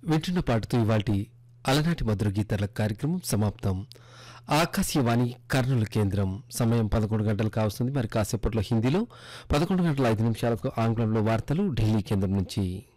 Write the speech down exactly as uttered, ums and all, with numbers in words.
వింటున్న పాటుతో ఇవాల్టి అలనాటి మధుర గీతాల కార్యక్రమం సమాప్తం. ఆకాశవాణి కర్నూలు కేంద్రం సమయం పదకొండు గంటలు కావస్తుంది. మరి కాసేపట్లో హిందీలో, పదకొండు గంటల ఐదు నిమిషాలకు ఆంగ్లంలో వార్తలు ఢిల్లీ కేంద్రం నుంచి.